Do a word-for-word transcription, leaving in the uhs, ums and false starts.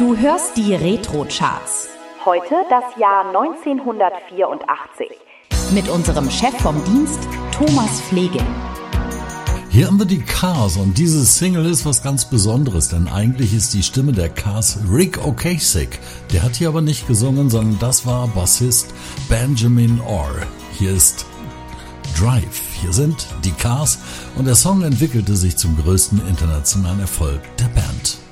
Du hörst die Retro-Charts. Heute das Jahr neunzehnhundertvierundachtzig. Mit unserem Chef vom Dienst, Thomas Flegel. Hier haben wir die Cars und diese Single ist was ganz Besonderes, denn eigentlich ist die Stimme der Cars Ric Ocasek. Der hat hier aber nicht gesungen, sondern das war Bassist Benjamin Orr. Hier ist Drive. Hier sind die Cars und der Song entwickelte sich zum größten internationalen Erfolg der Band.